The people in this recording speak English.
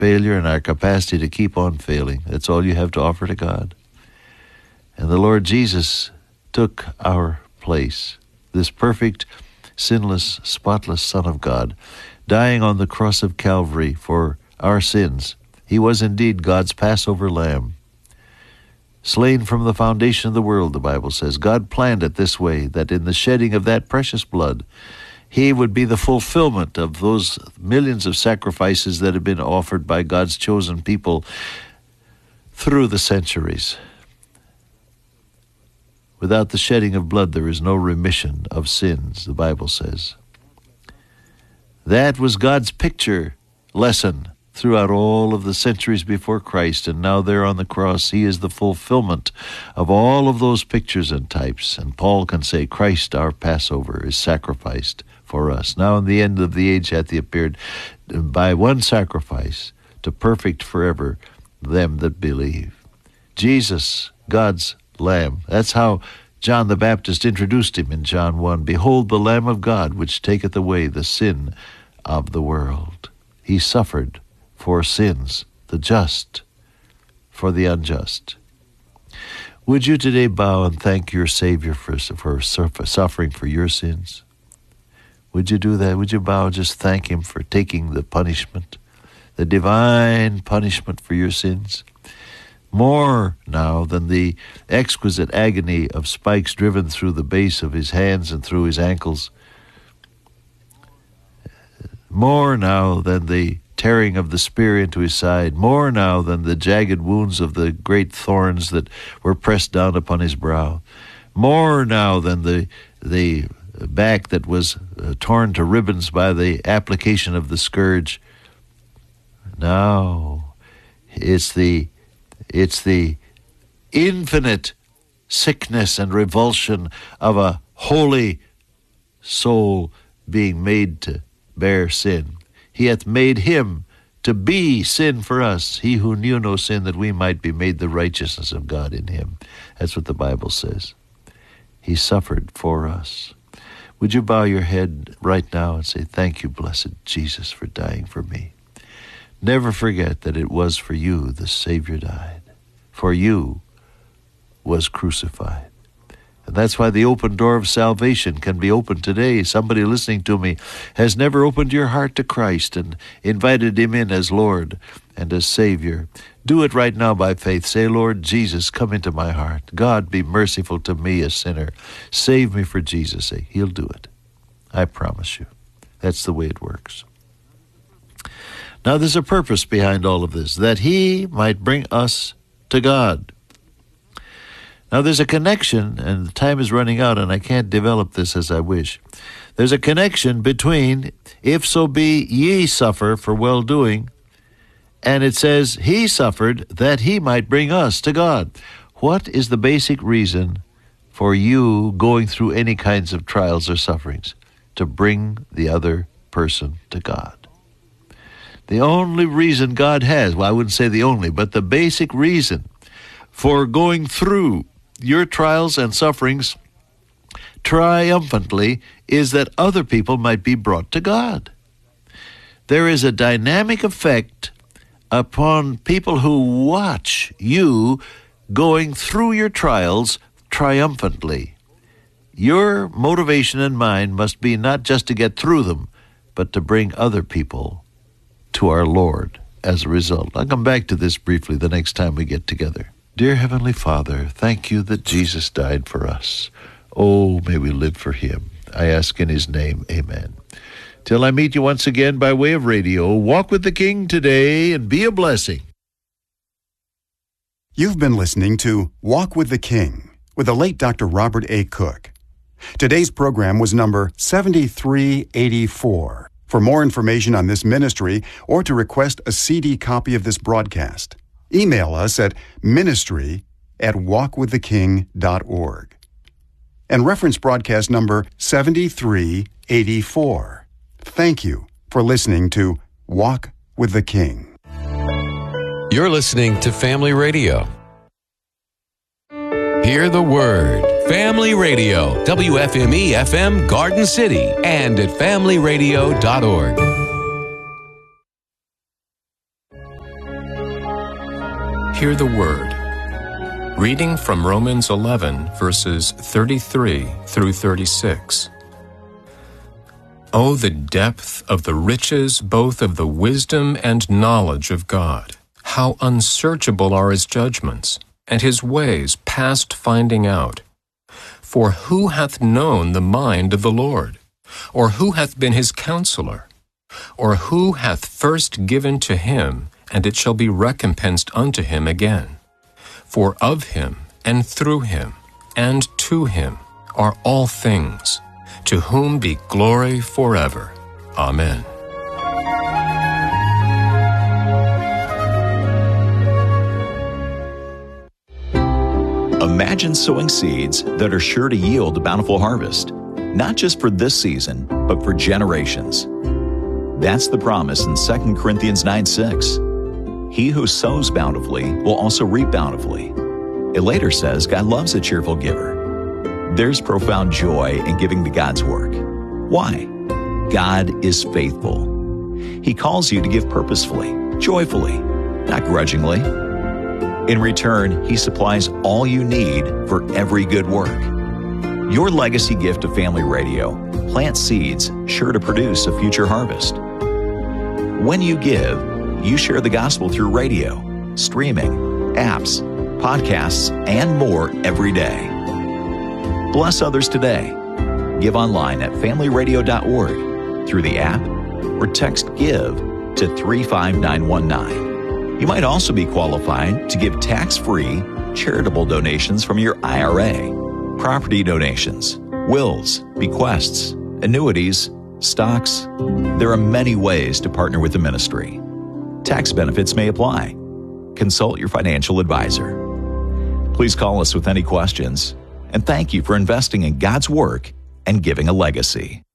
failure and our capacity to keep on failing. That's all you have to offer to God. And the Lord Jesus took our place, this perfect, sinless, spotless Son of God, dying on the cross of Calvary for our sins. He was indeed God's Passover lamb, slain from the foundation of the world, the Bible says. God planned it this way, that in the shedding of that precious blood, he would be the fulfillment of those millions of sacrifices that have been offered by God's chosen people through the centuries. Without the shedding of blood, there is no remission of sins, the Bible says. That was God's picture lesson throughout all of the centuries before Christ, and now there on the cross, he is the fulfillment of all of those pictures and types. And Paul can say, Christ, our Passover, is sacrificed for us. Now in the end of the age hath he appeared by one sacrifice to perfect forever them that believe. Jesus, God's Lamb. That's how John the Baptist introduced him in John 1. Behold the Lamb of God, which taketh away the sin of the world. He suffered for sins, the just for the unjust. Would you today bow and thank your Savior for suffering for your sins? Would you do that? Would you bow and just thank him for taking the punishment, the divine punishment for your sins? More now than the exquisite agony of spikes driven through the base of his hands and through his ankles. More now than the tearing of the spear into his side. More now than the jagged wounds of the great thorns that were pressed down upon his brow. More now than the back that was torn to ribbons by the application of the scourge. Now it's the infinite sickness and revulsion of a holy soul being made to bear sin. He hath made him to be sin for us, he who knew no sin, that we might be made the righteousness of God in him. That's what the Bible says. He suffered for us. Would you bow your head right now and say, thank you, blessed Jesus, for dying for me. Never forget that it was for you the Savior died. For you was crucified. And that's why the open door of salvation can be opened today. Somebody listening to me has never opened your heart to Christ and invited him in as Lord and as Savior. Do it right now by faith. Say, Lord Jesus, come into my heart. God, be merciful to me, a sinner. Save me for Jesus' sake. He'll do it. I promise you. That's the way it works. Now there's a purpose behind all of this, that he might bring us to God. Now there's a connection, and the time is running out, and I can't develop this as I wish. There's a connection between, if so be ye suffer for well-doing, and it says he suffered that he might bring us to God. What is the basic reason for you going through any kinds of trials or sufferings? To bring the other person to God. The only reason God has, well, I wouldn't say the only, but the basic reason for going through your trials and sufferings triumphantly is that other people might be brought to God. There is a dynamic effect upon people who watch you going through your trials triumphantly. Your motivation and mine must be not just to get through them, but to bring other people to our Lord as a result. I'll come back to this briefly the next time we get together. Dear Heavenly Father, thank you that Jesus died for us. Oh, may we live for him. I ask in his name, amen. Till I meet you once again by way of radio, walk with the King today and be a blessing. You've been listening to Walk with the King with the late Dr. Robert A. Cook. Today's program was number 7384. For more information on this ministry or to request a CD copy of this broadcast, email us at ministry@walkwiththeking.org. And reference broadcast number 7384. Thank you for listening to Walk with the King. You're listening to Family Radio. Hear the word. Family Radio, WFME-FM Garden City, and at familyradio.org. hear the Word. Reading from Romans 11, verses 33 through 36. Oh, the depth of the riches both of the wisdom and knowledge of God! How unsearchable are His judgments, and His ways past finding out. For who hath known the mind of the Lord? Or who hath been His counselor? Or who hath first given to Him, and it shall be recompensed unto Him again? For of Him, and through Him, and to Him are all things, to whom be glory forever. Amen. Imagine sowing seeds that are sure to yield a bountiful harvest, not just for this season, but for generations. That's the promise in 2 Corinthians 9:6. He who sows bountifully will also reap bountifully. It later says God loves a cheerful giver. There's profound joy in giving to God's work. Why? God is faithful. He calls you to give purposefully, joyfully, not grudgingly. In return, He supplies all you need for every good work. Your legacy gift to Family Radio plants seeds sure to produce a future harvest. When you give, you share the gospel through radio, streaming, apps, podcasts, and more every day. Bless others today. Give online at familyradio.org, through the app, or text GIVE to 35919. You might also be qualified to give tax-free charitable donations from your IRA, property donations, wills, bequests, annuities, stocks. There are many ways to partner with the ministry. Tax benefits may apply. Consult your financial advisor. Please call us with any questions, and thank you for investing in God's work and giving a legacy.